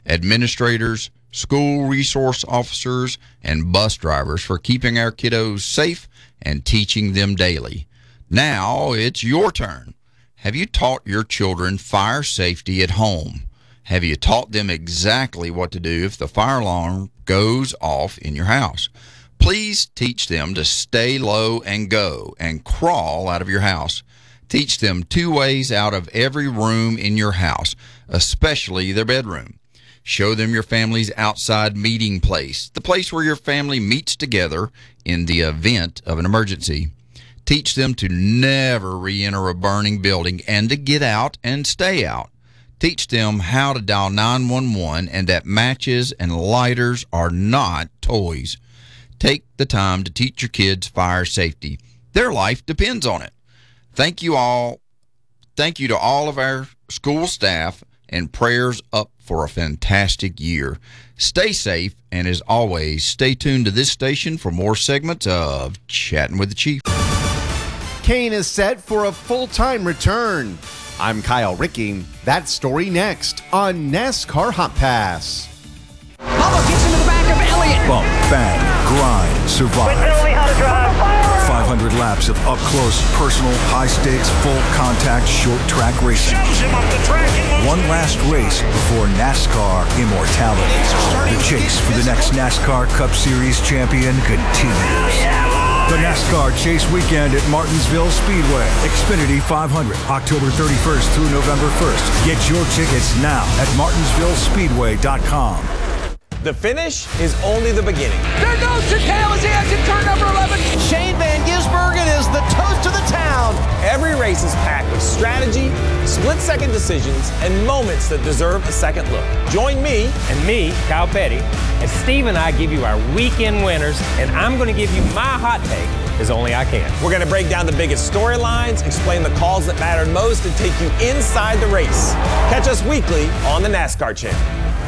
administrators, school resource officers, and bus drivers for keeping our kiddos safe and teaching them daily. Now it's your turn. Have you taught your children fire safety at home? Have you taught them exactly what to do if the fire alarm goes off in your house? Please teach them to stay low and go and crawl out of your house. Teach them 2 ways out of every room in your house, especially their bedroom. Show them your family's outside meeting place, the place where your family meets together in the event of an emergency. Teach them to never re-enter a burning building and to get out and stay out. Teach them how to dial 911 and that matches and lighters are not toys. Take the time to teach your kids fire safety. Their life depends on it. Thank you all. Thank you to all of our school staff, and prayers up for a fantastic year. Stay safe, and as always, stay tuned to this station for more segments of Chatting with the Chief. Kane is set for a full-time return. I'm Kyle Ricky. That story next on NASCAR Hot Pass. Bubba gets into the back of Elliott. Bump, bang, grind, survive. Tell me how to drive. 500 laps of up-close, personal, high-stakes, full-contact, short-track racing. One last race before NASCAR immortality. The chase for the next NASCAR Cup Series champion continues. The NASCAR Chase Weekend at Martinsville Speedway. Xfinity 500, October 31st through November 1st. Get your tickets now at martinsvillespeedway.com. The finish is only the beginning. There goes Chicale as he exits turn number 11. Shane Van Gisbergen is the toast of the town. Every race is packed with strategy, split-second decisions, and moments that deserve a second look. Join me and me, Kyle Petty, as Steve and I give you our weekend winners, and I'm going to give you my hot take as only I can. We're going to break down the biggest storylines, explain the calls that mattered most, and take you inside the race. Catch us weekly on the NASCAR Channel.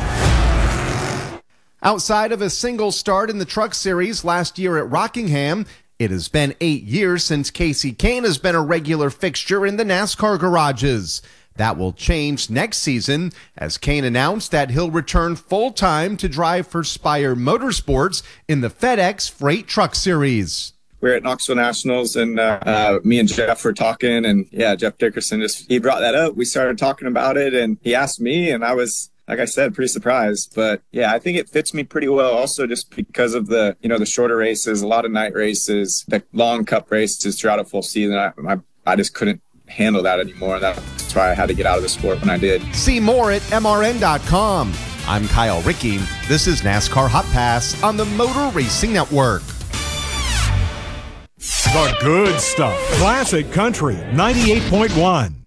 Outside of a single start in the Truck Series last year at Rockingham, it has been 8 years since Kasey Kahne has been a regular fixture in the NASCAR garages. That will change next season, as Kahne announced that he'll return full-time to drive for Spire Motorsports in the FedEx Freight Truck Series. We're at Knoxville Nationals, and me and Jeff were talking, and Jeff Dickerson he brought that up. We started talking about it, and he asked me, and I was, like I said, pretty surprised. But I think it fits me pretty well also just because of the, the shorter races, a lot of night races, the long cup races throughout a full season. I just couldn't handle that anymore. That's why I had to get out of the sport when I did. See more at MRN.com. I'm Kyle Ricky. This is NASCAR Hot Pass on the Motor Racing Network. The good stuff. Classic Country 98.1.